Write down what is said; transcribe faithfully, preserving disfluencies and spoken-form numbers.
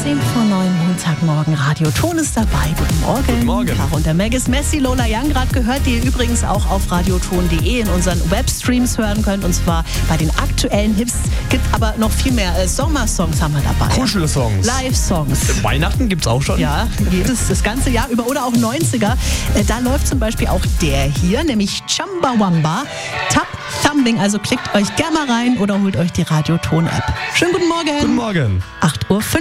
zehn vor neun, Montagmorgen, Radio Ton ist dabei. Guten Morgen. Guten Morgen. Caro und der Meg ist Messi, Lola Young gerade gehört, die ihr übrigens auch auf radioton punkt de in unseren Webstreams hören könnt. Und zwar bei den aktuellen Hits. Gibt aber noch viel mehr. Äh, Sommersongs haben wir dabei. Kuschelsongs. Live-Songs. Weihnachten gibt's auch schon. Ja, jedes, das ganze Jahr über. Oder auch neunziger. Äh, da läuft zum Beispiel auch der hier, nämlich Chumbawamba. Tap Thumbing. Also klickt euch gerne mal rein oder holt euch die Radio Ton App. Schönen guten Morgen. Guten Morgen. acht Uhr fünf.